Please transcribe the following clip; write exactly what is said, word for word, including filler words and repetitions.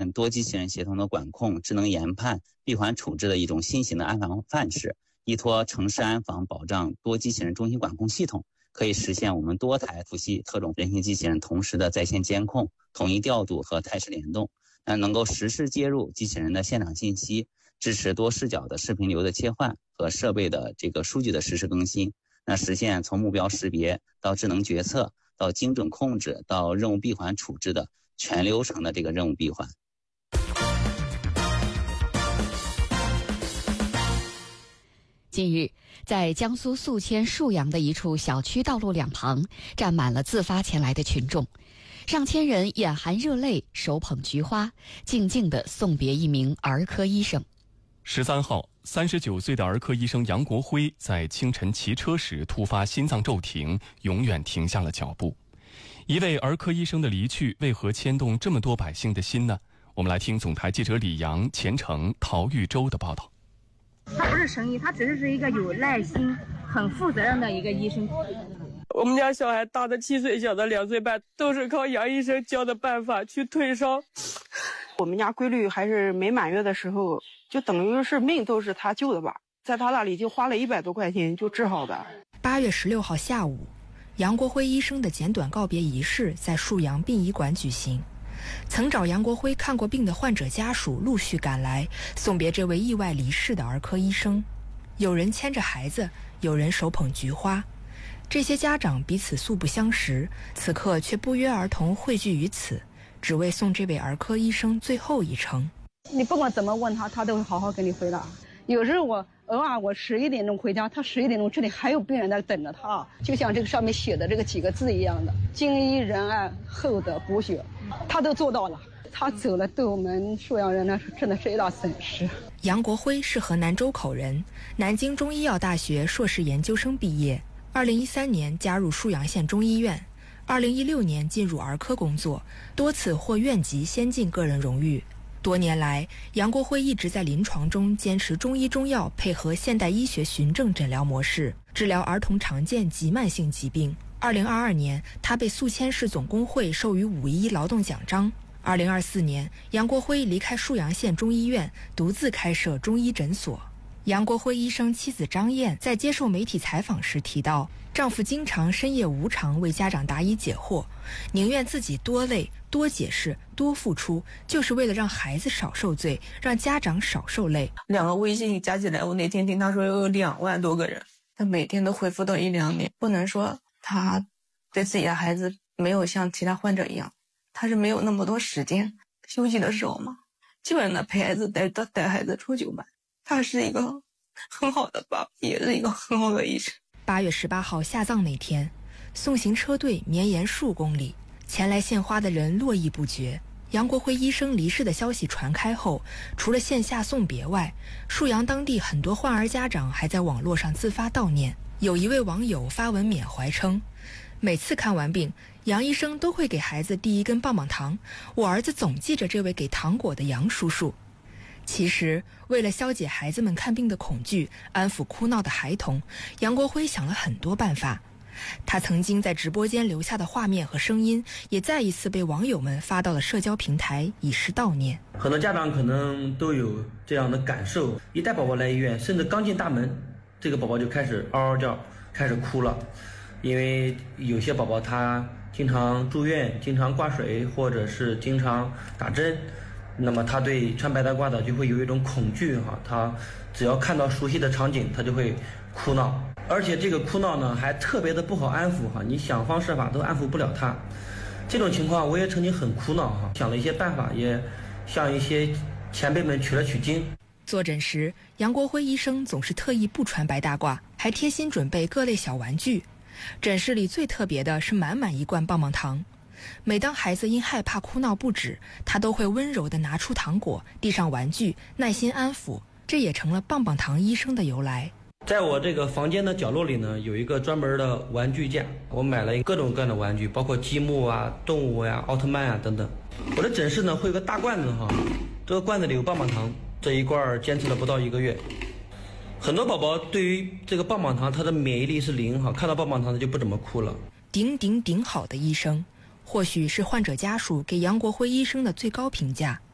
现多机器人协同的管控、智能研判、闭环处置的一种新型的安防范式，依托城市安防保障多机器人中心管控系统，可以实现我们多台伏羲特种人形机器人同时的在线监控、统一调度和态势联动，那能够实时接入机器人的现场信息，支持多视角的视频流的切换和设备的这个数据的实时更新，那实现从目标识别到智能决策到精准控制到任务闭环处置的全流程的这个任务闭环。 近日，在江苏宿迁沭阳的一处小区道路两旁，站满了自发前来的群众，上千人眼含热泪，手捧菊花，静静地送别一名儿科医生。 十三号，三十九岁的儿科医生杨国辉在清晨骑车时突发心脏骤停，永远停下了脚步。一位儿科医生的离去，为何牵动这么多百姓的心呢？我们来听总台记者李阳、钱程、陶玉洲的报道。 他不是神医，他只是是一个有耐心、很负责任的一个医生。 我们家小孩大的七岁，小的两岁半，都是靠杨医生教的办法去退烧。 我们家闺女还是没满月的时候，就等于是命都是他救的吧，在他那里就花了一百多块钱就治好的。 八月十六号下午，杨国辉医生的简短告别仪式在沭阳殡仪馆举行。曾找杨国辉看过病的患者家属陆续赶来，送别这位意外离世的儿科医生。有人牵着孩子，有人手捧菊花。这些家长彼此素不相识，此刻却不约而同汇聚于此，只为送这位儿科医生最后一程。 你不管怎么问他，他都会好好跟你回答。有时候我偶尔我十一点钟回家，他十一点钟这里还有病人在等着他，就像这个上面写的这个几个字一样的，精医仁爱厚德补血，他都做到了。他走了，对我们沭阳人呢真的是一大损失。 杨国辉是河南周口人，南京中医药大学硕士研究生毕业。二零一三年加入沭阳县中医院，二零一六年进入儿科工作，多次获院级先进个人荣誉。多年来，杨国辉一直在临床中坚持中医中药配合现代医学循证诊疗模式，治疗儿童常见及慢性疾病。二零二二年，他被宿迁市总工会授予五一劳动奖章。二零二四年，杨国辉离开沭阳县中医院，独自开设中医诊所。杨国辉医生妻子张燕在接受媒体采访时提到，丈夫经常深夜无偿为家长答疑解惑，宁愿自己多累、多解释、多付出，就是为了让孩子少受罪，让家长少受累。 两个微信加起来，我那天听他说有两万多个人，他每天都回复到一两点。不能说他对自己的孩子没有像其他患者一样，他是没有那么多时间休息的时候嘛，基本上陪孩子带带孩子出去玩。他是一个很好的爸爸，也是一个很好的医生。 八月十八号下葬那天，送行车队绵延数公里，前来献花的人络绎不绝。杨国辉医生离世的消息传开后，除了线下送别外，沭阳当地很多患儿家长还在网络上自发悼念。有一位网友发文缅怀称，每次看完病，杨医生都会给孩子递一根棒棒糖，我儿子总记着这位给糖果的杨叔叔。其实，为了消解孩子们看病的恐惧，安抚哭闹的孩童，杨国辉想了很多办法。他曾经在直播间留下的画面和声音，也再一次被网友们发到了社交平台，以示悼念。 很多家长可能都有这样的感受，一带宝宝来医院，甚至刚进大门，这个宝宝就开始嗷嗷叫，开始哭了。因为有些宝宝他经常住院，经常挂水，或者是经常打针，那么他对穿白大褂的就会有一种恐惧哈，他只要看到熟悉的场景，他就会哭闹，而且这个哭闹呢还特别的不好安抚哈，你想方设法都安抚不了他。这种情况我也曾经很苦恼哈，想了一些办法，也向一些前辈们取了取经。 坐诊时，杨国辉医生总是特意不穿白大褂，还贴心准备各类小玩具。诊室里最特别的是满满一罐棒棒糖。每当孩子因害怕哭闹不止，他都会温柔地拿出糖果，递上玩具，耐心安抚，这也成了棒棒糖医生的由来。 在我这个房间的角落里呢，有一个专门的玩具架，我买了各种各样的玩具，包括积木啊、动物呀、啊、奥特曼啊等等。我的诊室呢会有个大罐子哈，这个罐子里有棒棒糖，这一罐坚持了不到一个月。很多宝宝对于这个棒棒糖，他的免疫力是零哈，看到棒棒糖他就不怎么哭了。 顶顶顶好的医生，或许是患者家属给杨国辉医生的最高评价。